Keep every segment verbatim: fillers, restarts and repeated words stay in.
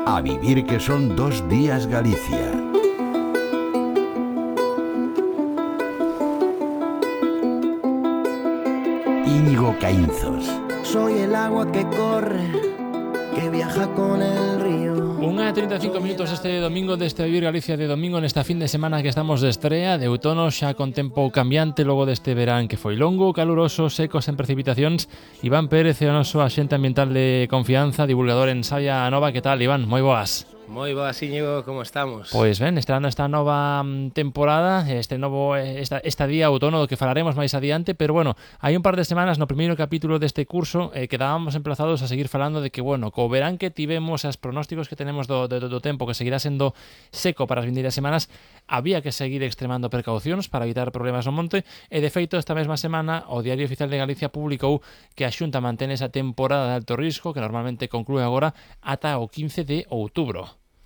A vivir que son dos días Galicia. Íñigo Caínzos. Soy el agua que corre, que viaja con el río. Unha e trinta e cinco minutos este domingo deste Vivir Galicia de domingo, nesta fin de semana que estamos de estrea, de outono, xa con tempo cambiante logo deste verán que foi longo, caluroso, seco, sen precipitacións. Iván Pérez é o noso axente ambiental de confianza, divulgador en Saia Nova. Que tal, Iván? Moi boas. Moi boas, Íñigo, como estamos? Pois ben, estrenando esta nova temporada, este novo esta, esta día outono do que falaremos máis adiante, pero bueno, hai un par de semanas no primeiro capítulo deste curso eh, quedábamos emplazados a seguir falando de que, bueno, co verán que tivemos, as pronósticos que tenemos do, do, do tempo que seguirá sendo seco para as vindeiras semanas, había que seguir extremando precaucións para evitar problemas no monte, e de feito esta mesma semana o Diario Oficial de Galicia publicou que a Xunta mantén esa temporada de alto risco que normalmente conclúe agora ata o quince de outubro.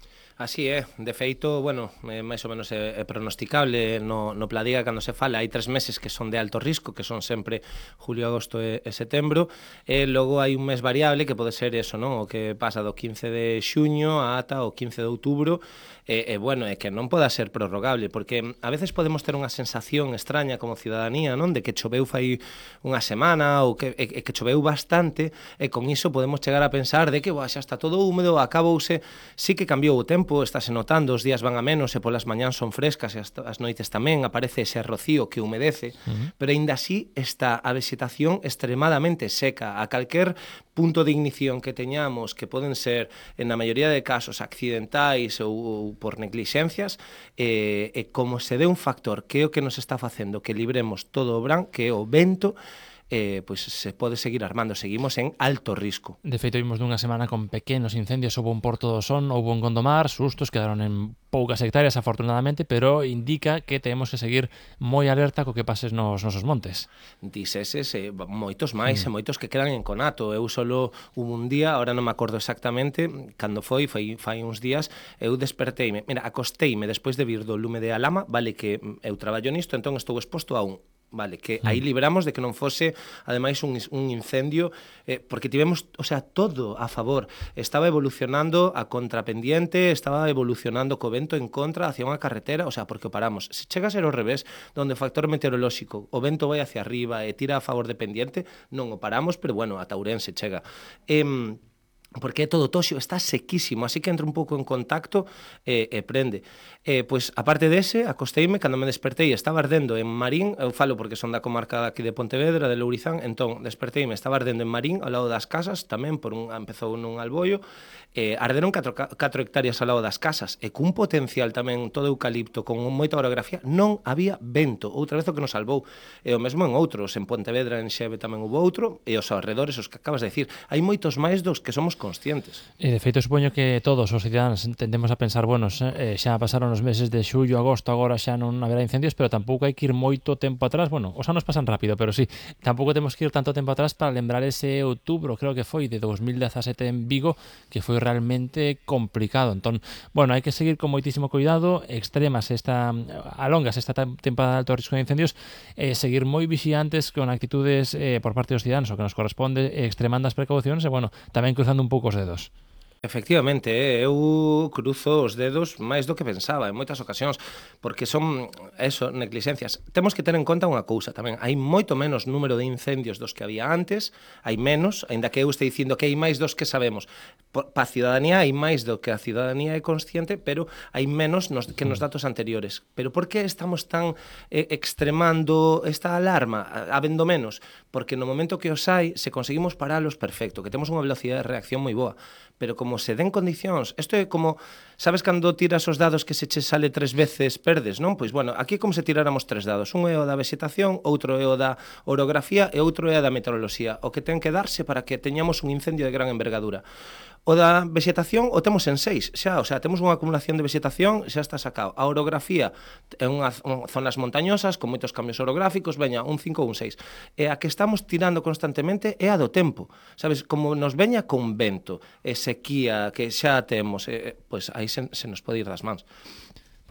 Así é, de feito, bueno, é máis ou menos é, é pronosticable no, no Pladiga cando se fala, hai tres meses que son de alto risco, que son sempre julio, agosto e, e setembro, e logo hai un mes variable que pode ser eso, non? O que pasa do quince de xuño ata o quince de outubro, e, e bueno, é que non poda ser prorrogable, porque a veces podemos ter unha sensación extraña como cidadanía, non? De que choveu fai unha semana ou que, e, e que choveu bastante, e con iso podemos chegar a pensar de que boa, xa está todo húmedo, acabouse, sí que cambiou o tempo, estáse notando, os días van a menos e polas mañáns son frescas e as, as noites tamén, aparece ese rocío que humedece, uh-huh. Pero aínda así está a vegetación extremadamente seca. A calquer punto de ignición que teñamos, que poden ser, en a maioría de casos, accidentais ou, ou por neglixencias, eh, e como se dé un factor que é o que nos está facendo que libremos todo o verán, que é o vento, Eh, pois se pode seguir armando, seguimos en alto risco. De feito, vimos dunha semana con pequenos incendios, houve un Porto do Son, houve un Gondomar, sustos, quedaron en poucas hectáreas afortunadamente, pero indica que temos que seguir moi alerta co que pases nos nosos montes. Diseses, eh, moitos máis, mm. e moitos que quedan en conato. Eu solo hubo un día, ahora non me acordo exactamente cando foi, foi fai uns días, eu desperteime, mira, acosteime despois de vir do lume de Alama, vale que eu traballo nisto, entón estou exposto a un Vale, que aí libramos de que non fose ademais un, un incendio, eh, porque tivemos, o sea, todo a favor. Estaba evolucionando a contrapendiente, estaba evolucionando co vento en contra hacia unha carretera, o sea, porque o paramos. Se chega a ser ao revés, donde o factor meteorolóxico, o vento vai hacia arriba e tira a favor de pendiente, non o paramos, pero bueno, a Ourense chega. Eh, porque é todo toxo, está sequísimo, así que entra un pouco en contacto e, e prende. Eh, pois, aparte dese, acosteime, cando me despertei, estaba ardendo en Marín, eu falo porque son da comarca aquí de Pontevedra, de Lourizán, entón, desperteime, estaba ardendo en Marín, ao lado das casas, tamén, por un, empezou nun alboio, eh, arderon catro hectáreas ao lado das casas, e cun potencial tamén todo eucalipto, con moita orografía, non había vento, outra vez o que nos salvou, e o mesmo en outros, en Pontevedra, en Xeve tamén hubo outro, e os arredores, os que acabas de decir, hai moitos máis dos que somos conscientes. E de feito, supoño que todos os cidadáns tendemos a pensar, bueno, eh, xa pasaron os meses de xullo, agosto, agora xa non haberá incendios, pero tampouco hai que ir moito tempo atrás. Bueno, os anos pasan rápido, pero sí, tampouco temos que ir tanto tempo atrás para lembrar ese outubro, creo que foi de dos mil dezasete en Vigo, que foi realmente complicado. Entón, bueno, hai que seguir con moitísimo cuidado, extremas esta alongas esta temporada de alto risco de incendios, eh, seguir moi vixiantes con actitudes eh, por parte dos cidadáns o que nos corresponde, eh, extremando as precaucións e, bueno, tamén cruzando un pouco os dedos. Efectivamente, eu cruzo os dedos máis do que pensaba en moitas ocasións, porque son, eso, neglixencias. Temos que ter en conta unha cousa tamén, hai moito menos número de incendios dos que había antes, hai menos, aínda que eu este dicindo que hai máis dos que sabemos. Pa a cidadanía hai máis do que a cidadanía é consciente, pero hai menos nos, que nos datos anteriores. Pero por que estamos tan eh, extremando esta alarma, habendo menos? Porque no momento que os hai, se conseguimos paralos, perfecto, que temos unha velocidade de reacción moi boa, pero como se den condicións, isto é como, sabes cando tiras os dados que se che sale tres veces perdes, non? Pois bueno, aquí é como se tiráramos tres dados, un é o da vegetación, outro é o da orografía e outro é a da meteoroloxía, o que ten que darse para que teñamos un incendio de gran envergadura. O da vegetación o temos en seis, xa, o sea, temos unha acumulación de vegetación, xa está sacado. A orografía é unha, unha zonas montañosas con moitos cambios orográficos, veña, un cinco ou un seis. E a que estamos tirando constantemente é a do tempo. Sabes, como nos veña con vento e sequía que xa temos, eh, pois aí se, se nos pode ir das mans.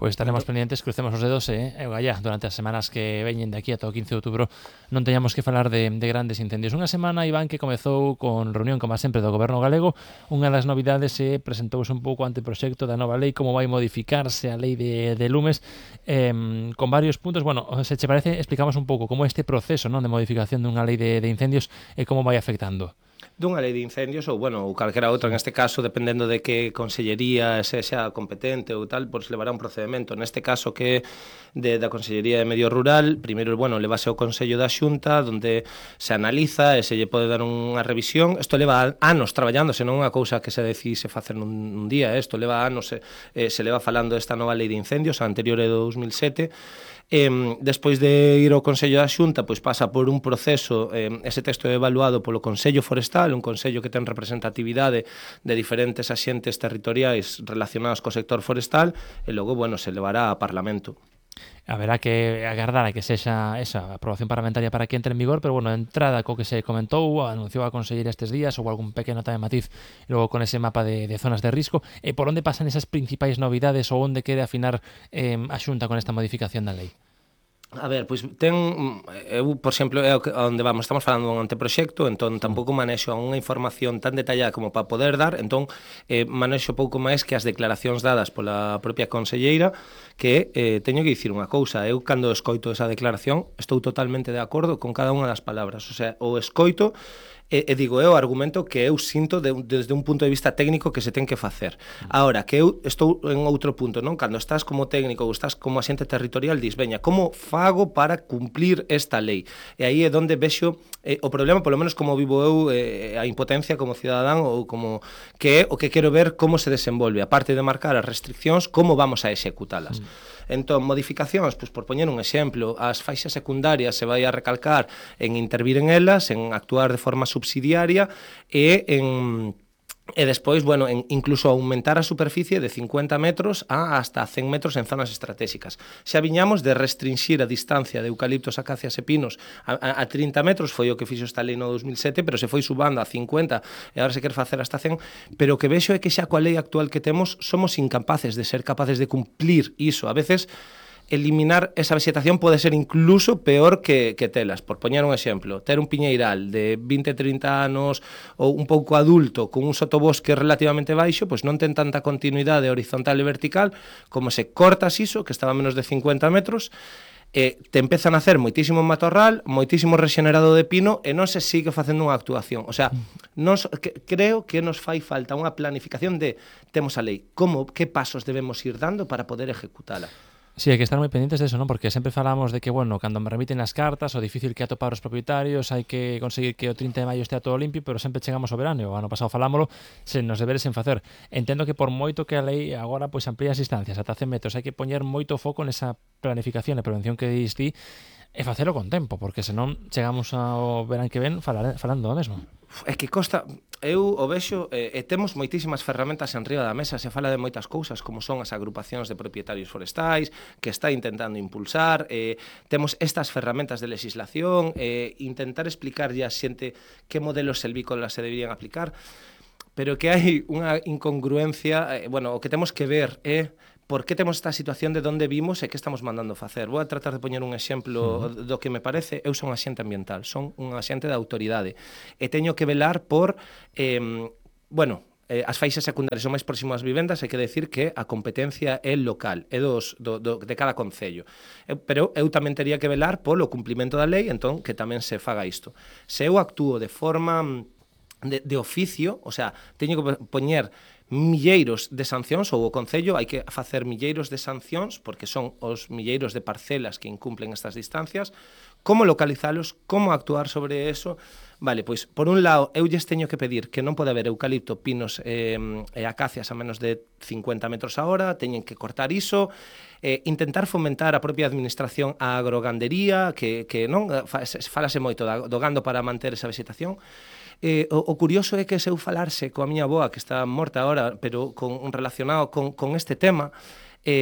Pois estaremos pendientes, crucemos os dedos e, eh, gallá, durante as semanas que veñen de aquí ata o quince de outubro non teñamos que falar de, de grandes incendios. Unha semana, Iván, que comezou con reunión, como sempre, do Goberno galego. Unha das novidades se presentouse un pouco o anteproxecto da nova lei, como vai modificarse a lei de, de lumes, eh, con varios puntos. Bueno, se che parece, explicamos un pouco como este proceso, non, de modificación dunha lei de, de incendios e como vai afectando. Dunha lei de incendios ou, bueno, ou calquera outra, en este caso, dependendo de que consellería se xa competente ou tal, pois levará un procedimento. Neste caso que de, da Consellería de Medio Rural, primeiro, bueno, levase ao Consello da Xunta, onde se analiza e se lle pode dar unha revisión. Isto leva anos traballándose, non unha cousa que se decise facer nun, nun día, isto leva anos, eh, se leva falando desta nova lei de incendios, a anterior é do dos mil sete. Eh, despois de ir ao Consello da Xunta, pois pasa por un proceso, eh, ese texto é evaluado polo Consello Forestal, un consello que ten representatividade de diferentes axentes territoriais relacionados co sector forestal, e logo, bueno, se levará a Parlamento. Haberá que agardar a que sexa esa aprobación parlamentaria para que entre en vigor, pero, bueno, a entrada co que se comentou, anunciou a conselleira estes días, ou algún pequeno tamén matiz, logo con ese mapa de, de zonas de risco, e por onde pasan esas principais novidades ou onde quere afinar eh, a Xunta con esta modificación da lei? A ver, pois ten, eu, por exemplo, é onde vamos, estamos falando dun anteproxecto, entón tampouco manexo unha información tan detallada como para poder dar, entón eh, manexo pouco máis que as declaracións dadas pola propia conselleira, que eh, teño que dicir unha cousa, eu cando escoito esa declaración estou totalmente de acordo con cada unha das palabras, o sea, o escoito e, e digo, é o argumento que eu sinto de, desde un punto de vista técnico que se ten que facer. Ahora, que eu estou en outro punto, non? Cando estás como técnico ou estás como axente territorial, dis, veña, como fago para cumplir esta lei? E aí é onde vexo eh, o problema, polo menos como vivo eu, eh, a impotencia como cidadán, ou como que é o que quero ver como se desenvolve, aparte de marcar as restriccións, como vamos a executalas. Mm. Entón, modificacións, pois por poñer un exemplo, as faixas secundarias se vai a recalcar en intervir en elas, en actuar de forma subsidiaria e en e despois, bueno, en, incluso aumentar a superficie de cincuenta metros a hasta cen metros en zonas estratégicas. Xa viñamos de restringir a distancia de eucaliptos, acacias e pinos a, a, a trinta metros, foi o que fixo esta lei no dos mil sete, pero se foi subando a cincuenta e agora se quer facer hasta cen, pero o que vexo é que xa coa lei actual que temos somos incapaces de ser capaces de cumplir iso. A veces eliminar esa vegetación pode ser incluso peor que, que telas. Por poñer un exemplo, ter un piñeiral de vinte a trinta anos ou un pouco adulto con un sotobosque relativamente baixo, pois non ten tanta continuidade horizontal e vertical, como se cortas iso, que estaba a menos de cincuenta metros, e te empezan a hacer moitísimo matorral, moitísimo rexenerado de pino e non se sigue facendo unha actuación. O sea, nos, que, creo que nos fai falta unha planificación de temos a lei, como, que pasos debemos ir dando para poder ejecutala. Sí, hai que estar moi pendientes de eso, non? Porque sempre falamos de que, bueno, cando me remiten as cartas, o difícil que é atopar os propietarios, hai que conseguir que o trinta de maio estea todo limpio, pero sempre chegamos ao verano, o ano pasado falámolo, sen nos deberes en facer. Entendo que por moito que a lei agora pois amplía as distancias ata cen metros, hai que poñer moito foco nesa planificación e prevención que dis ti, e facelo con tempo, porque senón chegamos ao verán que ven falar, falando do mesmo. É que costa, eu o vexo, e, e temos moitísimas ferramentas en riba da mesa, se fala de moitas cousas, como son as agrupacións de propietarios forestais, que está intentando impulsar, e, temos estas ferramentas de legislación, e intentar explicarlle a xente que modelos silvícolas se deberían aplicar, pero que hai unha incongruencia, eh, bueno, o que temos que ver é por que temos esta situación de onde vimos e que estamos mandando facer. Vou a tratar de poñer un exemplo uh-huh. do que me parece. Eu son axente ambiental, son un axente da autoridade e teño que velar por eh, bueno, eh, as faixas secundarias son máis próximas ás vivendas, hai que decir que a competencia é local, é dos, do, do, de cada concello. Eu, pero eu tamén tería que velar polo cumplimento da lei, entón que tamén se faga isto. Se eu actúo de forma de, de oficio, o sea, teño que poñer milleiros de sancións, ou o Concello hai que facer milleiros de sancións, porque son os milleiros de parcelas que incumplen estas distancias, como localizalos, como actuar sobre eso. Vale, pois, por un lado, eu lles teño que pedir que non pode haber eucalipto, pinos eh, e acacias a menos de cincuenta metros a hora, teñen que cortar iso, eh, intentar fomentar a propia administración a agrogandería, que, que non falase moito do gando para manter esa vegetación. Eh, o, o curioso é que se eu falarse coa miña avoa, que está morta agora, pero con, relacionado con, con este tema, eh,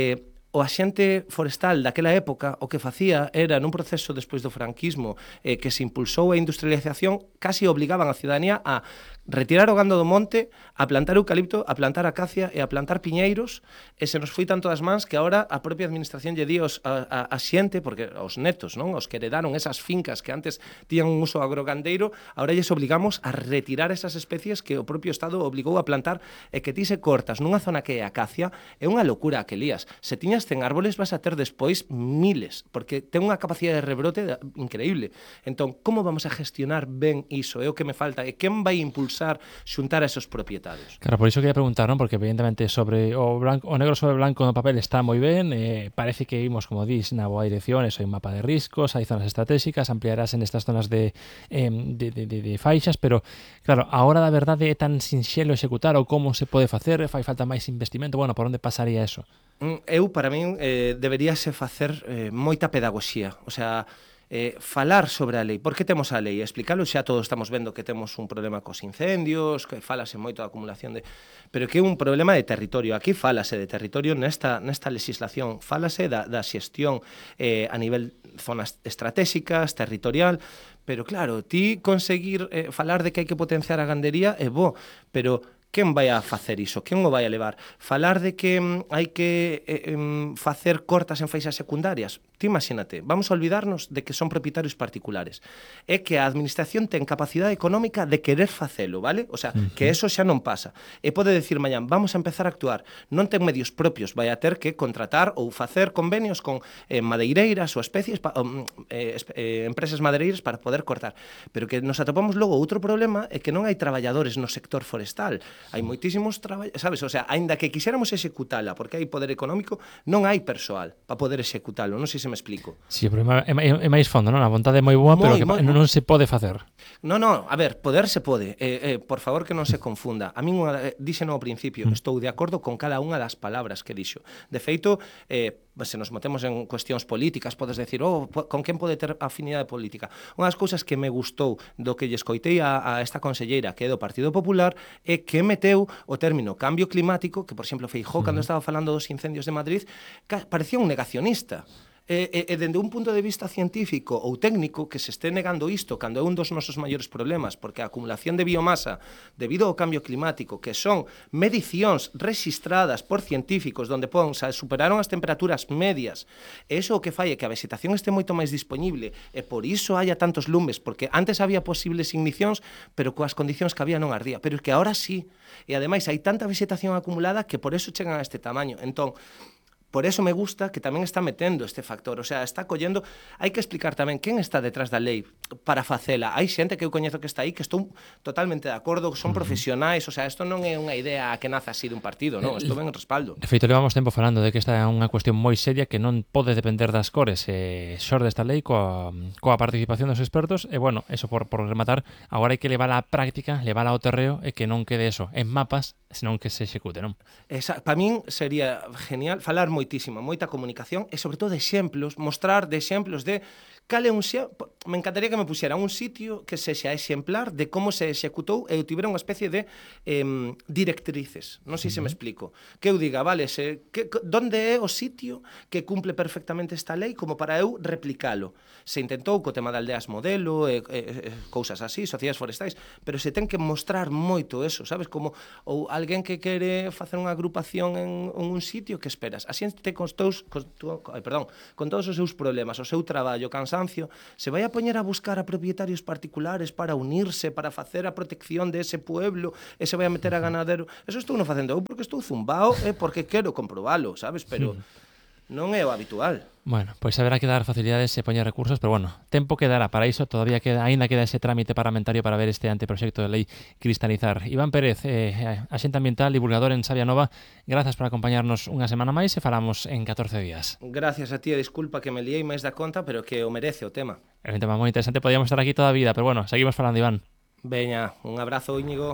o axente forestal daquela época o que facía era, nun proceso despois do franquismo eh, que se impulsou a industrialización, casi obligaban a ciudadanía a retirar o gando do monte, a plantar eucalipto, a plantar acacia e a plantar piñeiros, e se nos foi tanto das mans que agora a propia administración lle di aos, a, a, a xente, porque os netos, non, os que heredaron esas fincas que antes tiñan un uso agrogandeiro, agora lles obligamos a retirar esas especies que o propio Estado obligou a plantar, e que ti se cortas nunha zona que é acacia, é unha locura a que lías. Se tiñas cen árboles vas a ter despois miles, porque ten unha capacidade de rebrote increíble. Entón, como vamos a gestionar ben iso? É o que me falta. E quen vai impulsar xuntar a esos propietarios? Claro, por iso quería preguntar, non? Porque evidentemente sobre o branco, o negro sobre blanco no papel está moi ben, eh, parece que imos, como dis, na boa dirección, eso, hai un mapa de riscos, hai zonas estratégicas, ampliarás en estas zonas de, eh, de, de, de, de faixas, pero claro, a hora da verdade é tan sinxelo executar ou como se pode facer, fai falta máis investimento, bueno, por onde pasaría eso? Eu, para min, eh, deberíase facer eh, moita pedagogía, o sea, eh, falar sobre a lei. Por que temos a lei? Explícalo, xa todos estamos vendo que temos un problema cos incendios, que falase moito da acumulación de... Pero que é un problema de territorio. Aquí falase de territorio nesta, nesta legislación, falase da, da xestión eh, a nivel zonas estratégicas, territorial, pero claro, ti conseguir eh, falar de que hai que potenciar a gandería é bo, pero... quen vai a facer iso? Quen o vai a levar? Falar de que mm, hai que eh, eh, facer cortas en faixas secundarias? Ti imagínate, vamos a olvidarnos de que son propietarios particulares. É que a administración ten capacidade económica de querer facelo, vale? O sea, uh-huh. que eso xa non pasa. E pode decir mañán, vamos a empezar a actuar. Non ten medios propios, vai a ter que contratar ou facer convenios con eh, madeireiras ou especies, pa, um, eh, eh, empresas madeireiras para poder cortar. Pero que nos atopamos logo outro problema é que non hai traballadores no sector forestal. Hai moitísimos traballadores, sabes? O sea, aínda que quixéramos executala, porque hai poder económico, non hai persoal para poder executalo. Non sei se me explico. Si, sí, o problema é, é, é máis fondo, non? A vontade é moi boa, moi, pero que moi, non se pode facer. Non, non, a ver, poder se pode. Eh, eh, por favor, que non se confunda. A min, unha, eh, dixeno ao principio, mm. estou de acordo con cada unha das palabras que dixo. De feito, eh, se nos metemos en cuestións políticas, podes decir, oh, con quen pode ter afinidade política? Unha das cousas que me gustou do que lle escoitei a, a esta conselleira, que é do Partido Popular, é que meteu o término cambio climático, que, por exemplo, Feijóo, mm. cando estaba falando dos incendios de Madrid, parecía un negacionista. E, e, e dende un punto de vista científico ou técnico que se este negando isto cando é un dos nosos maiores problemas, porque a acumulación de biomasa debido ao cambio climático, que son medicións rexistradas por científicos onde pon, xa, superaron as temperaturas medias, e iso o que fai é que a vegetación este moito máis disponible e por iso haya tantos lumes, porque antes había posibles ignicións, pero coas condicións que había non ardía, pero que agora sí, e ademais hai tanta vegetación acumulada que por eso chegan a este tamaño. Entón, por eso me gusta que tamén está metendo este factor, o sea, está collendo, hai que explicar tamén quen está detrás da lei para facela. Hai xente que eu coñezo que está aí que estou totalmente de acordo, son profesionais, o sea, isto non é unha idea que nace así dun partido, non, isto ven en respaldo. De feito, levamos tempo falando de que esta é unha cuestión moi seria que non pode depender das cores, e xorde esta lei coa, coa participación dos expertos, e bueno, eso por, por rematar, agora hai que levar á práctica, levar ao terreo, e que non quede eso en mapas, senón que se execute, non? Esa, para min sería genial falar moitísimo, moita comunicación e sobre todo de exemplos, mostrar de exemplos de cal é un exemplo. Me encantaría que me puxera un sitio que sexa exemplar de como se executou e eu tivera unha especie de eh, directrices, non sei uh-huh. se me explico, que eu diga, vale, se, que, donde é o sitio que cumple perfectamente esta lei como para eu replicalo. Se intentou co tema de aldeas modelo e, e, e cousas así, sociedades forestais, pero se ten que mostrar moito eso, sabes, como ou alguén que quere facer unha agrupación en, en un sitio, que esperas? A xente con, todos, con, ai, perdón, con todos os seus problemas, o seu traballo, cansancio, se vai a poñer a buscar a propietarios particulares para unirse, para facer a protección de ese pueblo, e se vai a meter a ganadero. Eso estou non facendo eu porque estou zumbao e porque quero comprobalo, sabes? Pero non é o habitual. Bueno, pois haberá que dar facilidades e poñer recursos, pero bueno, tempo quedará para iso, todavía queda, aínda queda ese trámite parlamentario para ver este anteproxecto de lei cristalizar. Iván Pérez, eh, axente ambiental, divulgador en Sabia Nova, grazas por acompañarnos unha semana máis e falamos en catorce días. Gracias a ti, disculpa que me liei máis da conta, pero que o merece o tema. É un tema moi interesante, podíamos estar aquí toda a vida, pero bueno, seguimos falando, Iván. Veña, un abrazo, Íñigo.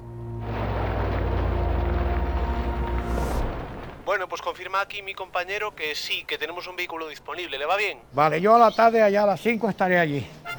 Bueno, pues confirma aquí mi compañero que sí, que tenemos un vehículo disponible. ¿Le va bien? Vale, yo a la tarde allá a las cinco estaré allí.